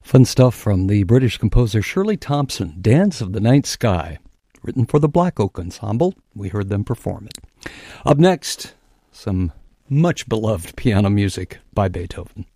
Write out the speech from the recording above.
Fun stuff from the British composer Shirley Thompson, Dance of the Night Sky, written for the Black Oak Ensemble. We heard them perform it. Up next, some much beloved piano music by Beethoven.